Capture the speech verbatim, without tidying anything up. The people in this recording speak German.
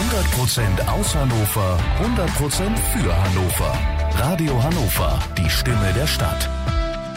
hundert Prozent aus Hannover, hundert Prozent für Hannover. Radio Hannover, die Stimme der Stadt.